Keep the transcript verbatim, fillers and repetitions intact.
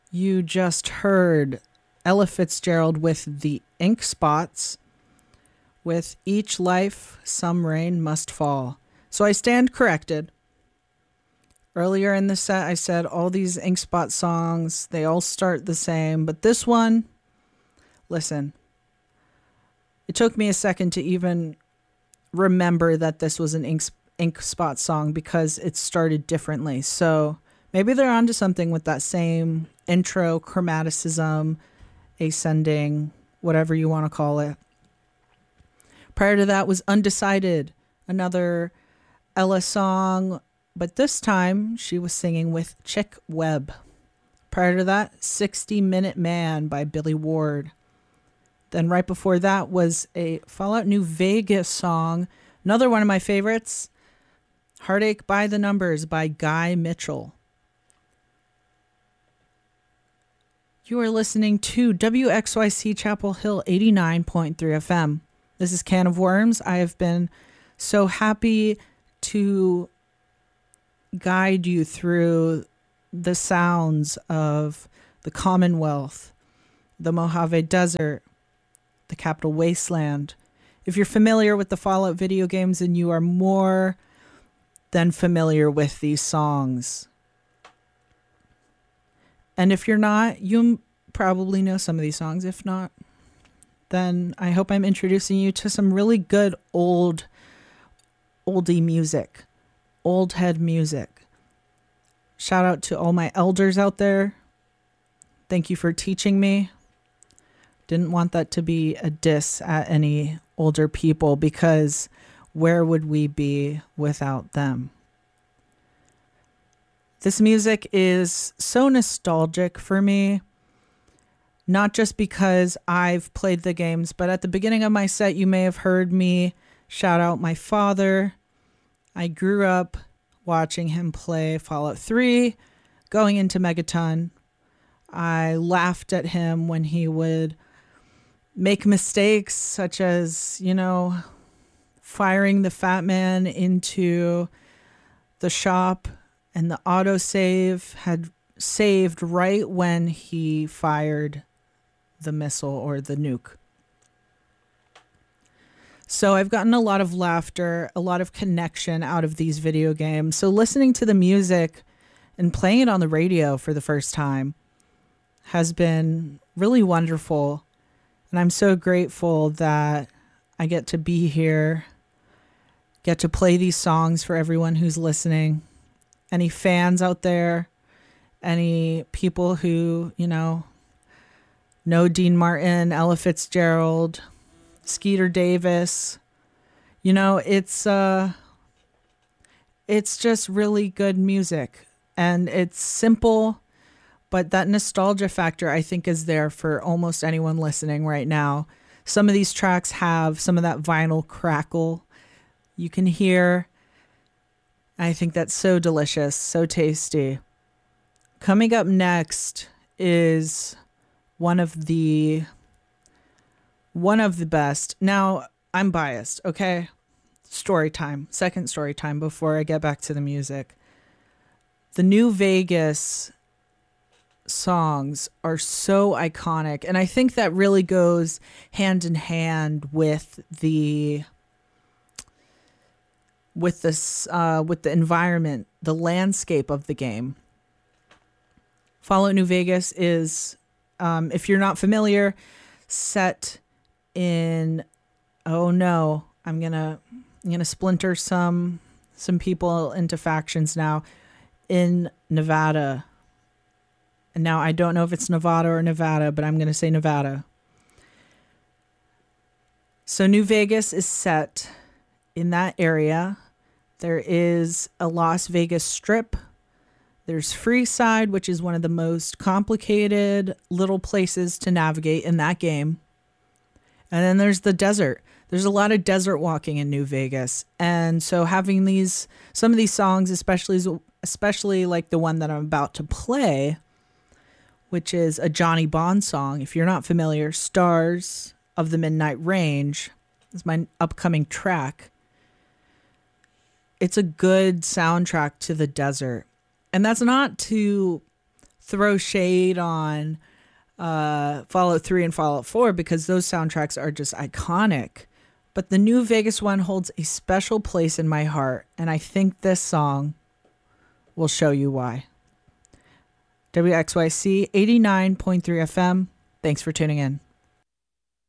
You just heard Ella Fitzgerald with the Ink Spots with Each Life Some Rain Must Fall. So I stand corrected. Earlier in the set, I said all these Ink Spot songs, they all start the same. But this one, listen, it took me a second to even remember that this was an Ink, Ink Spot song because it started differently. So maybe they're onto something with that same intro, chromaticism, ascending, whatever you want to call it. Prior to that was Undecided, another Ella song, but this time she was singing with Chick Webb. Prior to that, sixty minute Man by Billy Ward. Then right before that was a Fallout New Vegas song, another one of my favorites, Heartache by the Numbers by Guy Mitchell. You are listening to W X Y C Chapel Hill eighty-nine point three F M. This is Can of Worms. I have been so happy to guide you through the sounds of the Commonwealth, the Mojave Desert, the Capital Wasteland. If you're familiar with the Fallout video games, then you are more than familiar with these songs. And if you're not, you probably know some of these songs. If not, then I hope I'm introducing you to some really good old, oldie music, old head music. Shout out to all my elders out there. Thank you for teaching me. Didn't want that to be a diss at any older people because where would we be without them? This music is so nostalgic for me, not just because I've played the games, but at the beginning of my set, you may have heard me shout out my father. I grew up watching him play Fallout three, going into Megaton. I laughed at him when he would make mistakes such as, you know, firing the Fat Man into the shop, and the autosave had saved right when he fired the missile or the nuke. So I've gotten a lot of laughter, a lot of connection out of these video games. So listening to the music and playing it on the radio for the first time has been really wonderful. And I'm so grateful that I get to be here, get to play these songs for everyone who's listening. Any fans out there, any people who, you know, know Dean Martin, Ella Fitzgerald, Skeeter Davis. You know, it's uh, it's just really good music. And it's simple, but that nostalgia factor, I think, is there for almost anyone listening right now. Some of these tracks have some of that vinyl crackle you can hear. I think that's so delicious, so tasty. Coming up next is one of the one of the best. Now, I'm biased, okay? Story time, second story time before I get back to the music. The New Vegas songs are so iconic, and I think that really goes hand in hand with the with this uh, with the environment, the landscape of the game. Fallout New Vegas is, um, if you're not familiar, set in, oh no, I'm gonna I'm gonna splinter some some people into factions now, in Nevada. And now I don't know if it's Nevada or Nevada, but I'm gonna say Nevada. So New Vegas is set in that area. There is a Las Vegas Strip. There's Freeside, which is one of the most complicated little places to navigate in that game. And then there's the desert. There's a lot of desert walking in New Vegas. And so having these, some of these songs, especially, especially like the one that I'm about to play, which is a Johnny Bond song. If you're not familiar, Stars of the Midnight Range is my upcoming track. It's a good soundtrack to the desert. And that's not to throw shade on uh, Fallout three and Fallout four because those soundtracks are just iconic. But the New Vegas one holds a special place in my heart, and I think this song will show you why. W X Y C eighty-nine point three F M. Thanks for tuning in.